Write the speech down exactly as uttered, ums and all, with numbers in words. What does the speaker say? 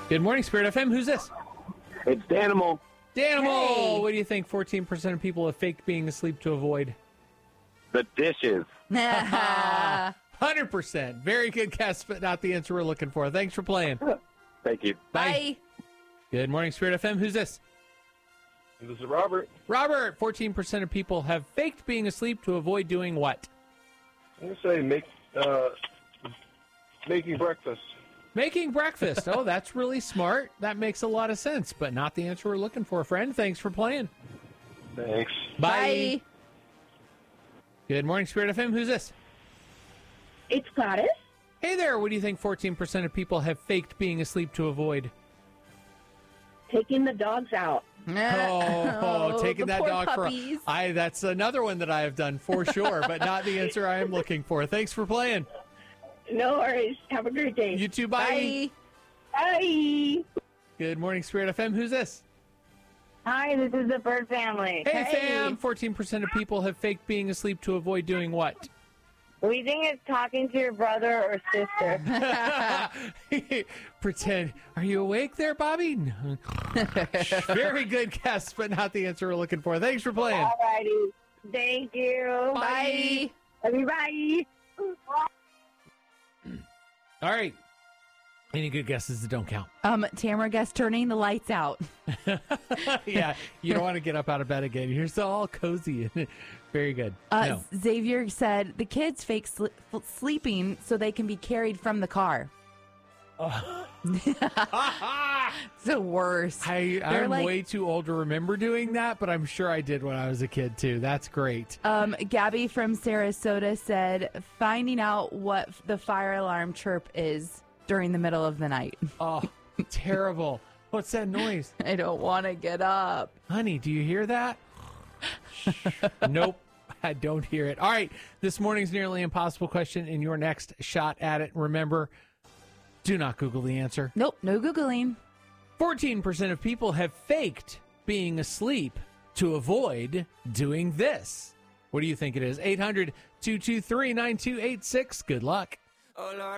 Good morning, Spirit F M. Who's this? It's Danimal. Danimal. Hey. What do you think fourteen percent of people have faked being asleep to avoid? The dishes. one hundred percent. Very good guess, but not the answer we're looking for. Thanks for playing. Thank you. Bye. Good morning, Spirit F M. Who's this? This is Robert. Robert. fourteen percent of people have faked being asleep to avoid doing what? I'm going to say make, uh, making breakfast. Making breakfast. Oh, that's really smart. That makes a lot of sense, but not the answer we're looking for, friend. Thanks for playing. Thanks. Bye. Good morning, Spirit F M. Who's this? It's Gladys. Hey there. What do you think fourteen percent of people have faked being asleep to avoid? Taking the dogs out. Oh, oh, taking the that poor dog puppies. for I that's another one that I have done for sure, but not the answer I am looking for. Thanks for playing. No worries. Have a great day. You too, bye. Bye. Bye. Good morning, Spirit F M. Who's this? Hi, this is the Bird family. Hey, Hey. fam. fourteen percent of people have faked being asleep to avoid doing what? We think it's talking to your brother or sister. Pretend. Are you awake there, Bobby? No. Very good guess, but not the answer we're looking for. Thanks for playing. All righty. Thank you. Bye. Everybody. All right. Any good guesses that don't count? Um, Tamara guessed turning the lights out. Yeah, you don't want to get up out of bed again. You're so all cozy. Very good. Uh, No. Xavier said the kids fake sl- sleeping so they can be carried from the car. It's the worst. I, They're I'm like- way too old to remember doing that, but I'm sure I did when I was a kid, too. That's great. Um, Gabby from Sarasota said finding out what f- the fire alarm chirp is during the middle of the night. Oh, terrible. What's that noise? I don't want to get up. Honey, do you hear that? Nope, I don't hear it. All right, this morning's Nearly Impossible question in your next shot at it. Remember, do not Google the answer. Nope, no Googling. fourteen percent of people have faked being asleep to avoid doing this. What do you think it is? eight hundred, two two three, nine two eight six. Good luck.